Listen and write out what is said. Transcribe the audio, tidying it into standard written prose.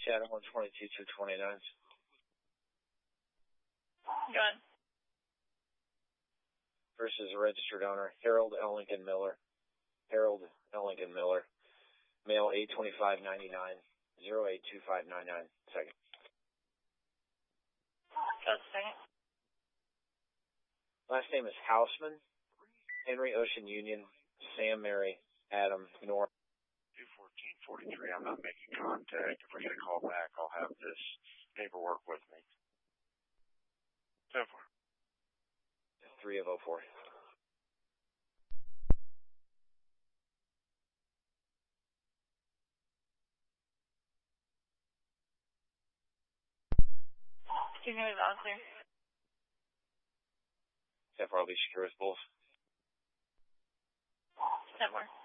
Chatham 122-229. Go ahead. Versus a registered owner, Harold L. Lincoln Miller. Harold L. Lincoln Miller. Male 82599, 082599. Second. Just a second. Last name is Houseman. Henry Ocean Union. Sam Mary. Adam North. 21443. I'm not making contact. If I get a call back, I'll have this paperwork with me. 10-4. 3 of 04. Your name is Oscar. 10-4, I'll be secure with both. 10-4.